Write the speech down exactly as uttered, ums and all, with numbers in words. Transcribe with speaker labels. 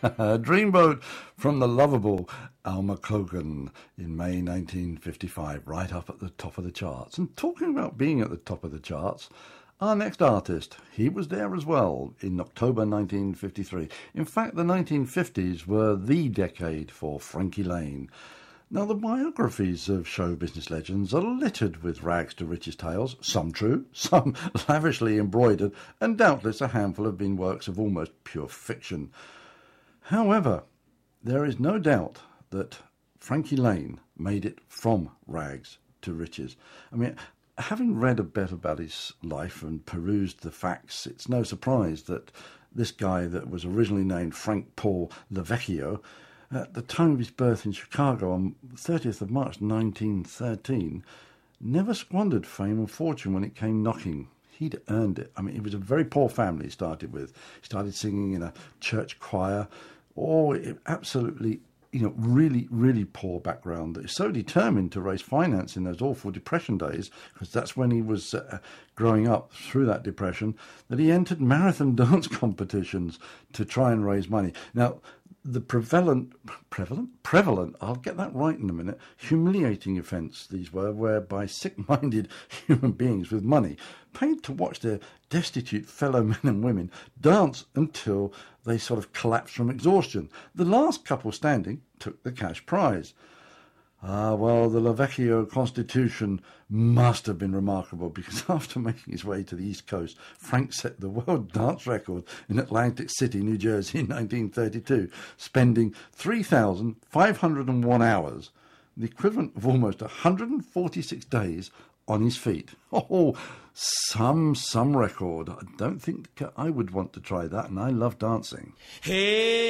Speaker 1: Dreamboat from the lovable Alma Cogan in May nineteen fifty-five, right up at the top of the charts. And talking about being at the top of the charts, our next artist, he was there as well in October nineteen fifty-three. In fact, the nineteen fifties were the decade for Frankie Laine. Now, the biographies of show business legends are littered with rags to riches tales, some true, some lavishly embroidered, and doubtless a handful have been works of almost pure fiction. However, there is no doubt that Frankie Laine made it from rags to riches. I mean, having read a bit about his life and perused the facts, it's no surprise that this guy that was originally named Frank Paul LaVecchio, at the time of his birth in Chicago on thirtieth of March nineteen thirteen, never squandered fame and fortune when it came knocking. He'd earned it. I mean, it was a very poor family he started with. He started singing in a church choir. Oh, it, absolutely, you know, really, really poor background. He was so determined to raise finance in those awful Depression days, because that's when he was uh, growing up through that Depression, that he entered marathon dance competitions to try and raise money. Now, the prevalent, prevalent, prevalent, I'll get that right in a minute, humiliating offence these were, whereby sick-minded human beings with money paid to watch their destitute fellow men and women dance until they sort of collapsed from exhaustion. The last couple standing took the cash prize. Ah, well, the LaVecchio Constitution must have been remarkable, because after making his way to the East Coast, Frank set the world dance record in Atlantic City, New Jersey in nineteen thirty-two, spending three thousand five hundred one hours, the equivalent of almost one hundred forty-six days, on his feet. Oh, some, some record. I don't think I would want to try that, and I love dancing.
Speaker 2: Hey!